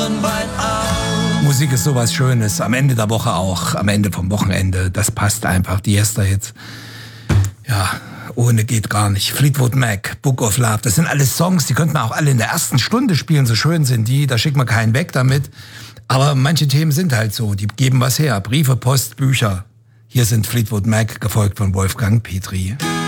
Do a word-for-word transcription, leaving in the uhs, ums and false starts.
Augen weit auf. Musik ist sowas Schönes, am Ende der Woche auch, am Ende vom Wochenende, das passt einfach, die Esther-Hits. Ja, ohne geht gar nicht. Fleetwood Mac, Book of Love, das sind alles Songs, die könnten wir auch alle in der ersten Stunde spielen, so schön sind die, da schickt man keinen weg damit. Aber manche Themen sind halt so, die geben was her, Briefe, Post, Bücher. Hier sind Fleetwood Mac, gefolgt von Wolfgang Petri.